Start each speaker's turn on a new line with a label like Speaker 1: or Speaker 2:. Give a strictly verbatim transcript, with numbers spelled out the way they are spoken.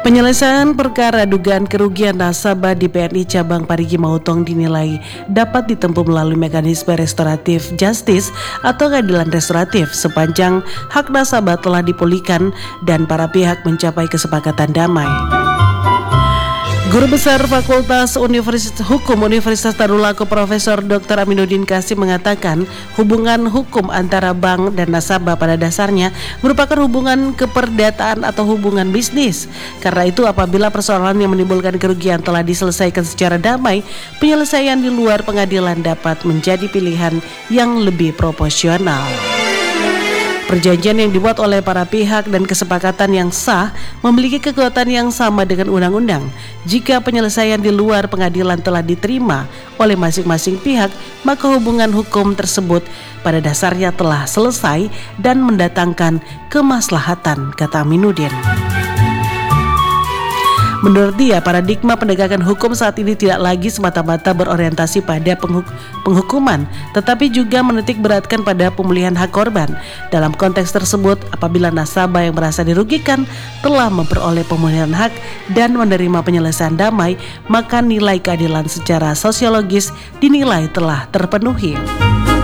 Speaker 1: Penyelesaian perkara dugaan kerugian nasabah di B N I Cabang Parigi Mautong dinilai dapat ditempuh melalui mekanisme restoratif justice atau keadilan restoratif sepanjang hak nasabah telah dipulihkan dan para pihak mencapai kesepakatan damai. Guru Besar Fakultas Universitas Hukum Universitas Tadulako Profesor Doktor Aminuddin Qasim mengatakan hubungan hukum antara bank dan nasabah pada dasarnya merupakan hubungan keperdataan atau hubungan bisnis. Karena itu apabila persoalan yang menimbulkan kerugian telah diselesaikan secara damai, penyelesaian di luar pengadilan dapat menjadi pilihan yang lebih proporsional. Perjanjian yang dibuat oleh para pihak dan kesepakatan yang sah memiliki kekuatan yang sama dengan undang-undang. Jika penyelesaian di luar pengadilan telah diterima oleh masing-masing pihak, maka hubungan hukum tersebut pada dasarnya telah selesai dan mendatangkan kemaslahatan, kata Aminuddin. Menurut dia, paradigma penegakan hukum saat ini tidak lagi semata-mata berorientasi pada penghuk- penghukuman, tetapi juga menitik beratkan pada pemulihan hak korban. Dalam konteks tersebut, apabila nasabah yang merasa dirugikan telah memperoleh pemulihan hak dan menerima penyelesaian damai, maka nilai keadilan secara sosiologis dinilai telah terpenuhi.